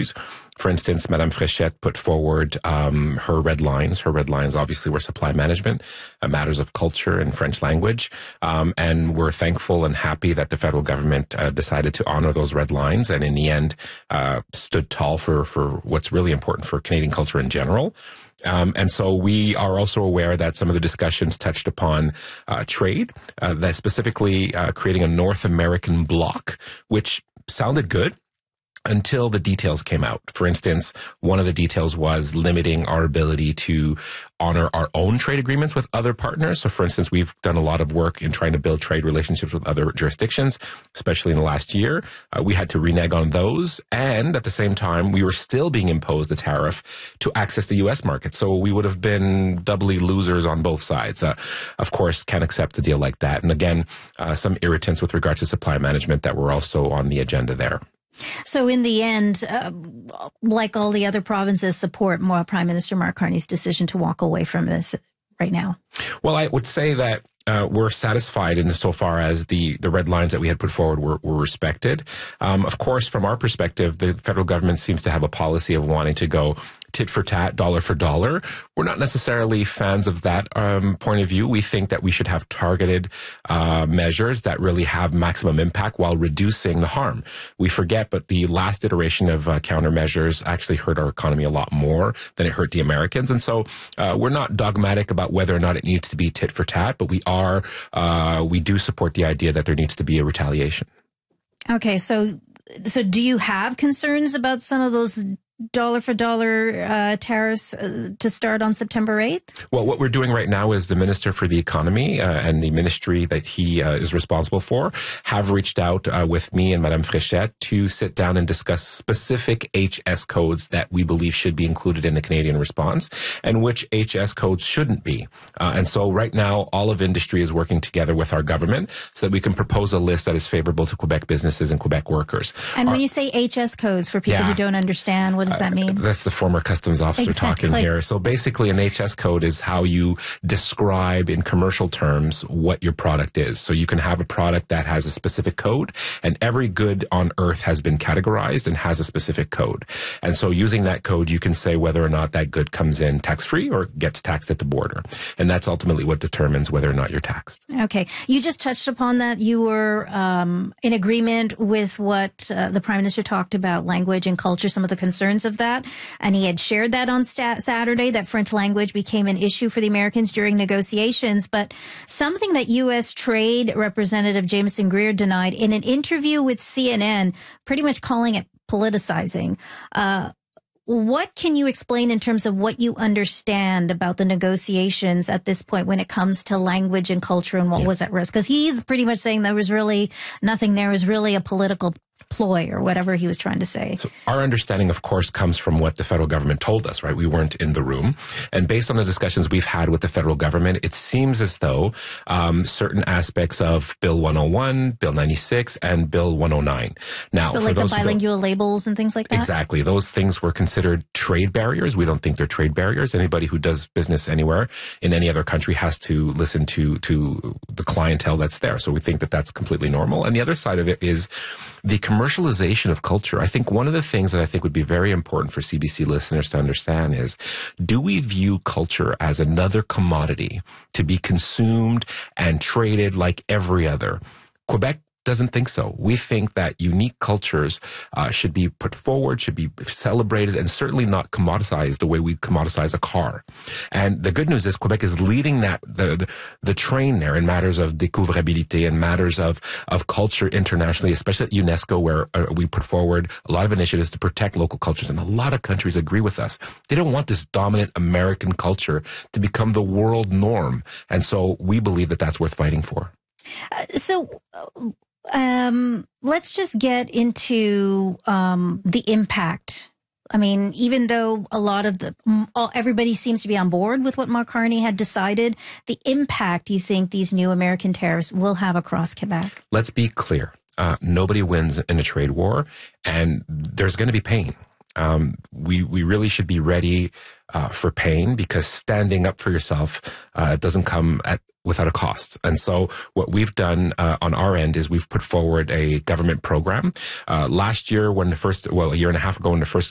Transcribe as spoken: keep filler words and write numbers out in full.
issues. For instance, Madame Fréchette put forward um, her red lines. Her red lines obviously were supply management, uh, matters of culture and French language. Um, and we're thankful and happy that the federal government uh, decided to honor those red lines and in the end uh, stood tall for, for what's really important for Canadian culture in general. Um, and so we are also aware that some of the discussions touched upon uh, trade, uh, that specifically uh, creating a North American bloc, which sounded good until the details came out. For instance, one of the details was limiting our ability to honor our own trade agreements with other partners. So, for instance, we've done a lot of work in trying to build trade relationships with other jurisdictions, especially in the last year. Uh, we had to renege on those. And at the same time, we were still being imposed a tariff to access the U S market. So we would have been doubly losers on both sides. Uh, of course, can't accept a deal like that. And again, uh, some irritants with regard to supply management that were also on the agenda there. So in the end, uh, like all the other provinces, support more Prime Minister Mark Carney's decision to walk away from this right now? Well, I would say that Uh, we're satisfied insofar as the, the red lines that we had put forward were, were respected. Um, of course, from our perspective, the federal government seems to have a policy of wanting to go tit for tat, dollar for dollar. We're not necessarily fans of that um, point of view. We think that we should have targeted uh, measures that really have maximum impact while reducing the harm. We forget, but the last iteration of uh, countermeasures actually hurt our economy a lot more than it hurt the Americans. And so uh, we're not dogmatic about whether or not it needs to be tit for tat, but we are, uh, we do support the idea that there needs to be a retaliation. Okay, so so do you have concerns about some of those dollar for dollar uh, tariffs uh, to start on September eighth? Well, what we're doing right now is the Minister for the Economy uh, and the ministry that he uh, is responsible for have reached out uh, with me and Madame Fréchette to sit down and discuss specific H S codes that we believe should be included in the Canadian response and which H S codes shouldn't be. Uh, and so right now, all of industry is working together with our government so that we can propose a list that is favorable to Quebec businesses and Quebec workers. And our, when you say H S codes, for people yeah, who don't understand, what does that mean? Uh, that's the former customs officer exactly. talking here. So basically an H S code is how you describe in commercial terms what your product is. So you can have a product that has a specific code, and every good on earth has been categorized and has a specific code. And so using that code, you can say whether or not that good comes in tax-free or gets taxed at the border. And that's ultimately what determines whether or not you're taxed. Okay. You just touched upon that. You were um, in agreement with what uh, the Prime Minister talked about, language and culture, some of the concerns of that. And he had shared that on stat- Saturday, that French language became an issue for the Americans during negotiations. But something that U S Trade Representative Jameson Greer denied in an interview with C N N, pretty much calling it politicizing. Uh, What can you explain in terms of what you understand about the negotiations at this point when it comes to language and culture and what yeah. was at risk? Because he's pretty much saying there was really nothing there was really a political ploy or whatever he was trying to say. So our understanding, of course, comes from what the federal government told us, right? We weren't in the room. And based on the discussions we've had with the federal government, it seems as though um, certain aspects of Bill one oh one, Bill ninety-six, and Bill one oh nine. Now, so for like those the bilingual labels and things like that? Exactly. Those things were considered trade barriers. We don't think they're trade barriers. Anybody who does business anywhere in any other country has to listen to, to the clientele that's there. So we think that that's completely normal. And the other side of it is the commercialization of culture. I think one of the things that I think would be very important for C B C listeners to understand is, do we view culture as another commodity to be consumed and traded like every other? Quebec doesn't think so. We think that unique cultures uh, should be put forward, should be celebrated, and certainly not commoditized the way we commoditize a car. And the good news is Quebec is leading that the the, the train there in matters of découvrabilité and matters of of culture internationally, especially at UNESCO, where uh, we put forward a lot of initiatives to protect local cultures. And a lot of countries agree with us. They don't want this dominant American culture to become the world norm. And so we believe that that's worth fighting for. Uh, so... Uh, Um, let's just get into um, the impact. I mean, even though a lot of the, everybody seems to be on board with what Mark Carney had decided, the impact you think these new American tariffs will have across Quebec? Let's be clear. Uh, nobody wins in a trade war, and there's going to be pain. Um, we, we really should be ready uh, for pain, because standing up for yourself uh, doesn't come at without a cost. And so what we've done uh, on our end is we've put forward a government program. Uh, last year, when the first, well, a year and a half ago, when the first